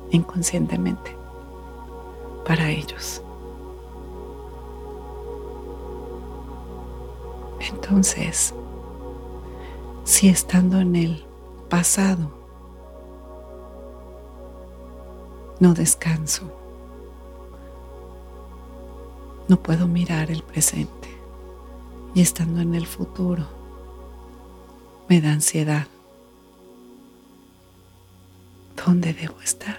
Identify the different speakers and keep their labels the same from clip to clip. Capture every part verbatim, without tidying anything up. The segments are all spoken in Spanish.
Speaker 1: inconscientemente para ellos. Entonces, si estando en el pasado no descanso, no puedo mirar el presente, y estando en el futuro me da ansiedad, ¿dónde debo estar?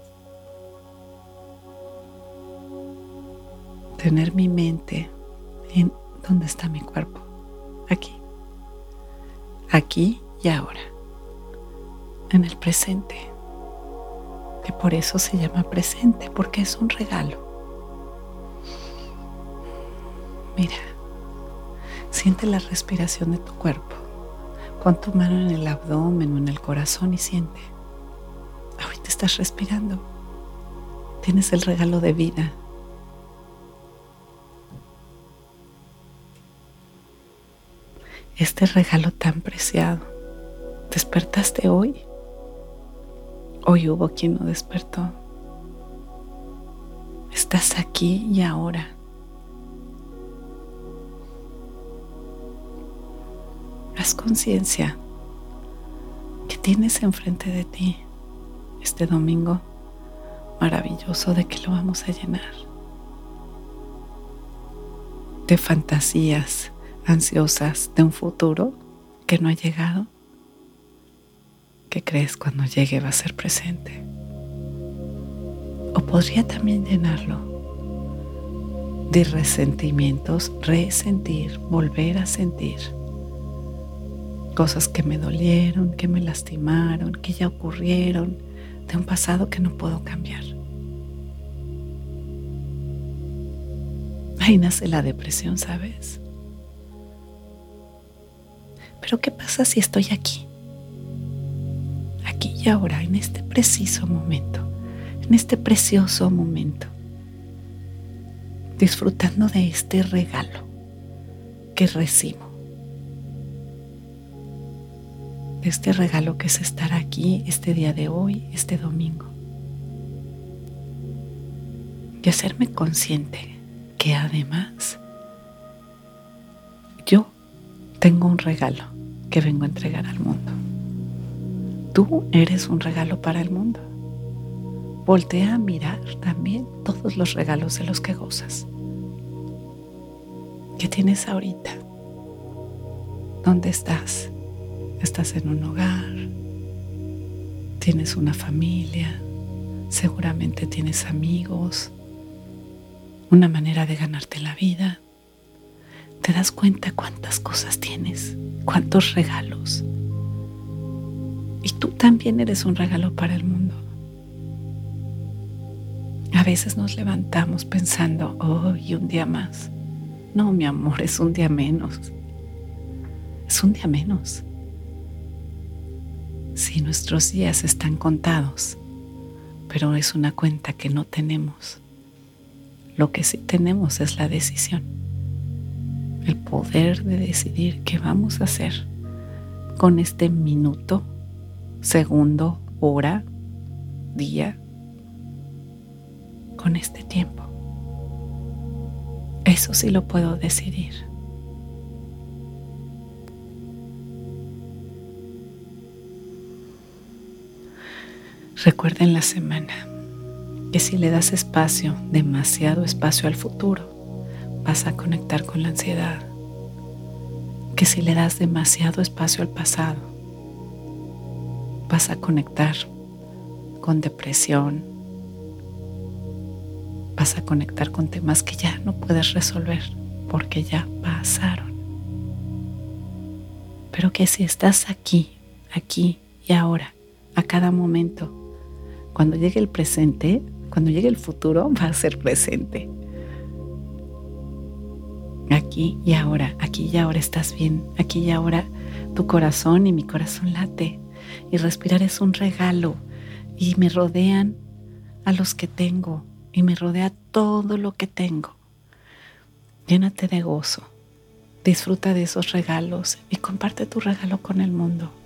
Speaker 1: Tener mi mente en dónde está mi cuerpo, aquí, aquí y ahora, en el presente, que por eso se llama presente, porque es un regalo. Mira, siente la respiración de tu cuerpo. Pon tu mano en el abdomen o en el corazón y siente. Ahorita estás respirando. Tienes el regalo de vida. Este regalo tan preciado. ¿Despertaste hoy? Hoy hubo quien no despertó. Estás aquí y ahora. Haz conciencia que tienes enfrente de ti este domingo maravilloso de que lo vamos a llenar de fantasías ansiosas de un futuro que no ha llegado. ¿Qué crees cuando llegue va a ser presente? O podría también llenarlo de resentimientos, resentir, volver a sentir cosas que me dolieron, que me lastimaron, que ya ocurrieron, de un pasado que no puedo cambiar. Ahí nace la depresión, ¿sabes? Pero ¿qué pasa si estoy aquí? Aquí y ahora, en este preciso momento, en este precioso momento, disfrutando de este regalo que recibo. De este regalo que es estar aquí este día de hoy, este domingo. Y hacerme consciente que además yo tengo un regalo que vengo a entregar al mundo. Tú eres un regalo para el mundo. Voltea a mirar también todos los regalos de los que gozas. ¿Qué tienes ahorita? ¿Dónde estás? Estás en un hogar, tienes una familia, seguramente tienes amigos, una manera de ganarte la vida. ¿Te das cuenta cuántas cosas tienes? ¿Cuántos regalos? Y tú también eres un regalo para el mundo. A veces nos levantamos pensando, oh, y un día más. No, mi amor, es un día menos. Es un día menos. Sí, nuestros días están contados, pero es una cuenta que no tenemos. Lo que sí tenemos es la decisión, el poder de decidir qué vamos a hacer con este minuto, segundo, hora, día, con este tiempo. Eso sí lo puedo decidir. Recuerda en la semana que si le das espacio, demasiado espacio al futuro, vas a conectar con la ansiedad. Que si le das demasiado espacio al pasado, vas a conectar con depresión, vas a conectar con temas que ya no puedes resolver porque ya pasaron. Pero que si estás aquí, aquí y ahora, a cada momento, cuando llegue el presente, cuando llegue el futuro, va a ser presente. Aquí y ahora, aquí y ahora estás bien, aquí y ahora tu corazón y mi corazón late. Y respirar es un regalo. Y me rodean a los que tengo. Y me rodea todo lo que tengo. Llénate de gozo. Disfruta de esos regalos y comparte tu regalo con el mundo.